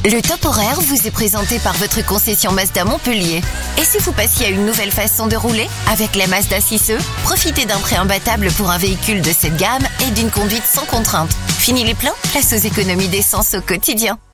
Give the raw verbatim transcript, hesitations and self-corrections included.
Le top horaire vous est présenté par votre concession Mazda Montpellier. Et si vous passiez à une nouvelle façon de rouler? Avec la Mazda six E, profitez d'un prêt imbattable pour un véhicule de cette gamme et d'une conduite sans contrainte. Fini les plans? Place aux économies d'essence au quotidien.